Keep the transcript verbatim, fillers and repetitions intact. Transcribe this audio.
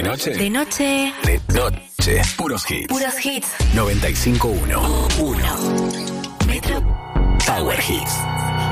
noche. De noche. De noche. Puros hits. Puros hits. noventa y cinco punto uno. Uno. Metro Power Hits.